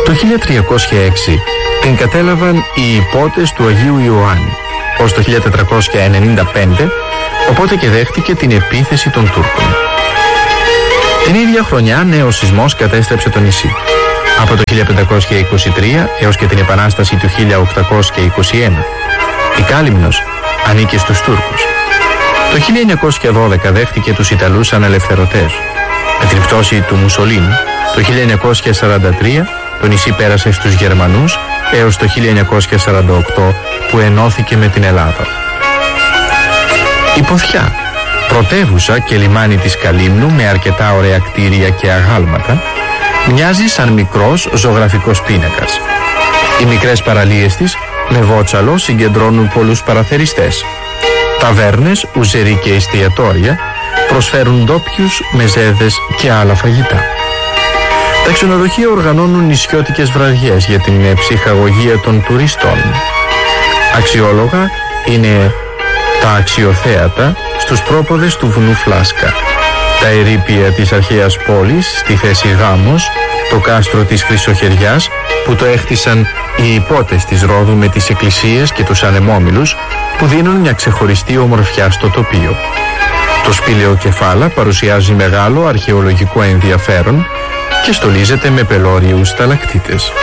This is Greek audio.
Το 1306 την κατέλαβαν οι υπότες του Αγίου Ιωάννη ως το 1495, οπότε και δέχτηκε την επίθεση των Τούρκων. Την ίδια χρονιά νέος σεισμός κατέστρεψε το νησί. Από το 1523 έως και την Επανάσταση του 1821, η Κάλυμνος ανήκε στους Τούρκους. Το 1912 δέχτηκε τους Ιταλούς ανελευθερωτές. Με την πτώση του Μουσολίνη, το 1943 το νησί πέρασε στους Γερμανούς έως το 1948 που ενώθηκε με την Ελλάδα. Η Ποθιά, πρωτεύουσα και λιμάνι της Καλύμνου με αρκετά ωραία κτίρια και αγάλματα, μοιάζει σαν μικρός ζωγραφικός πίνακας. Οι μικρές παραλίες της με βότσαλο συγκεντρώνουν πολλούς παραθεριστές. Ταβέρνες, ουζερί και εστιατόρια προσφέρουν ντόπιους, μεζέδες και άλλα φαγητά. Τα ξενοδοχεία οργανώνουν νησιώτικες βραδιές για την ψυχαγωγία των τουριστών. Αξιόλογα είναι τα αξιοθέατα στους πρόποδες του βουνού Φλάσκα, τα ερείπια της αρχαίας πόλης στη θέση Γάμος, το κάστρο της Χρυσοχεριάς που το έχτισαν οι υπότες της Ρόδου με τις εκκλησίες και τους ανεμόμυλους που δίνουν μια ξεχωριστή ομορφιά στο τοπίο. Το σπήλαιο Κεφάλα παρουσιάζει μεγάλο αρχαιολογικό ενδιαφέρον και στολίζεται με πελώριους σταλακτίτες.